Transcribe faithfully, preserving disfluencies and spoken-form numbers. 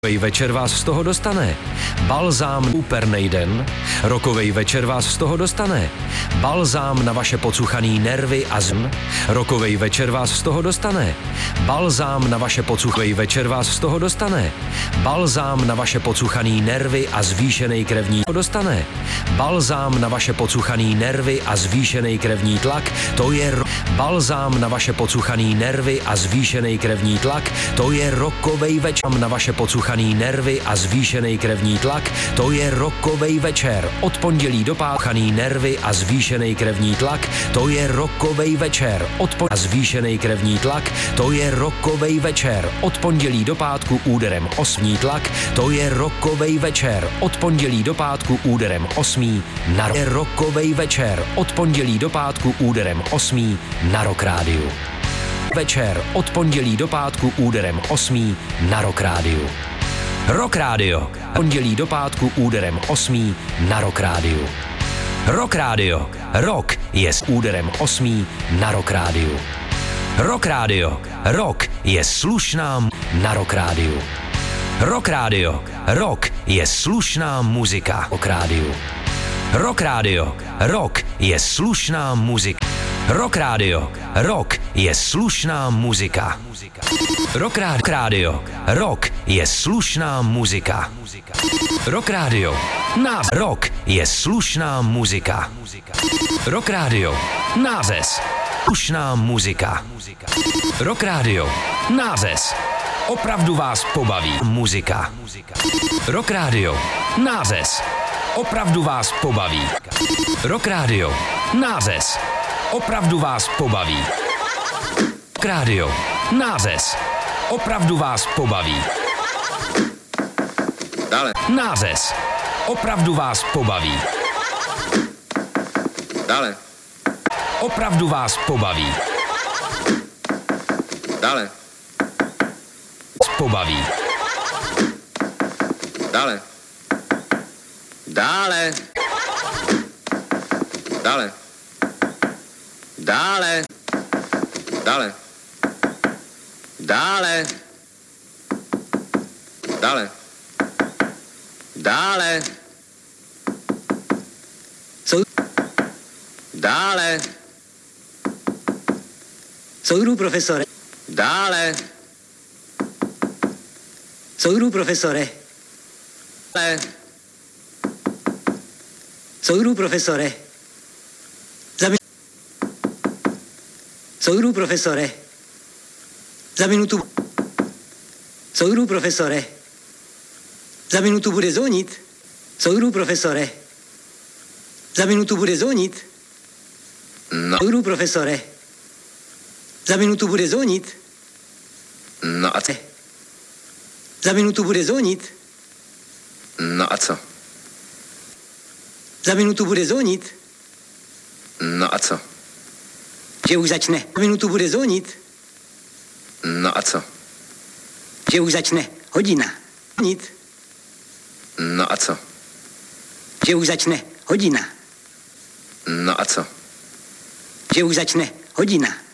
Rokovej večer vás z toho dostane. Balzám úpernej den. Rokovej večer vás z toho dostane. Balzám na vaše pocuchaný nervy a zm. Rokovej večer vás z toho dostane. Balzám na vaše pocuchaný večer vás z toho dostane. Balzám na vaše pocuchaný nervy a zvýšený krevní dostane. Balzám na vaše pocuchaný nervy a zvýšený krevní tlak. To je ro... Balzám na vaše pocuchaný nervy a zvýšený krevní tlak. To je rokovej večer na vaše pocuchaný nervy a zvýšený krevní tlak. To je rokovej večer. Od pondělí do pátku nervy a zvýšený krevní tlak. To je rokovej večer. Od pon... a zvýšený krevní tlak. To je rokovej večer. Od pondělí do pátku úderem osmý tlak. To je rokovej večer. Od pondělí do pátku úderem osmý na ro... rokovej večer. Od pondělí do pátku úderem osmý na Rock Rádiu. Večer od pondělí do pátku úderem osmý na Rock Rádiu. Rock Rádio. Pondělí do pátku úderem osmý na Rock Rádiu. Rock Rádio. Rock je s úderem osmý na Rock Rádiu. Rock Rádio. Rock je slušná na Rock Rádiu. Rock Rádio. Rock je slušná muzika. Rock Rádiu. Rock Rádio. Rock je slušná muzika. Rock Rádio. Rock je slušná muzika. Rock Rádio. Rock je slušná muzika. Rock Rádio. Náz. Rock je slušná muzika. Rock Rádio. Název. Slušná muzika. Rock Rádio. Název. Opravdu vás pobaví muzika. Rock Rádio. Název. Opravdu vás pobaví. Rock Rádio. Název. Opravdu vás pobaví. Rock Rádio. Název. Opravdu vás pobaví. Dále. Název. Opravdu vás pobaví. Dále. Opravdu vás pobaví. Dále. Pobaví. Dále. Dále. Dále. Dále. Dále. Dále. Dále. Dále. Sou... Dále. Soudru, profesore. Dále. Soudru, profesore. Dále. Soudru, profesore. Za mi... Soudru, profesore. Za minutu... Soudru, profesore. Za minutu bude zvonit. Soudru, profesore. Za minutu bude zvonit. No. Soudru, profesore. Za minutu bude zvonit. No a co? Za minutu bude zvonit. No a co? Za minutu bude zvonit. No a co? Že už začne. Za minutu bude zvonit. No a co? Že už začne hodina. Zvonit. No a co? Že už začne hodina. No a co? Že už začne hodina.